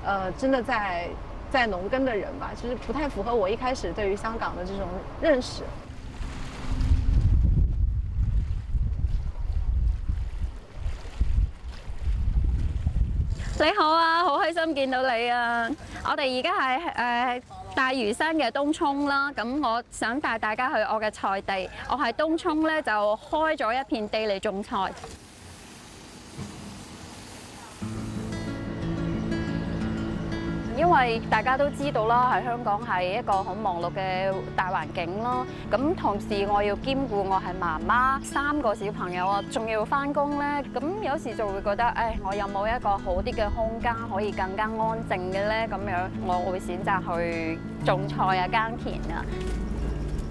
真的在农耕的人吧，其实不太符合我一开始对于香港的这种认識。 你好啊，好開心見到你啊！我哋而家係大嶼山嘅東涌啦，咁我想帶大家去我嘅菜地。我喺東涌咧就開咗一片地嚟種菜。因為大家都知道啦，喺香港係一個好忙碌嘅大環境咯。咁同時我要兼顧我係媽媽，3個小朋友啊，仲要返工咧。咁有時就會覺得，我有冇一個好啲嘅空間可以更加安靜嘅咧？咁樣我會選擇去種菜啊、耕田啊。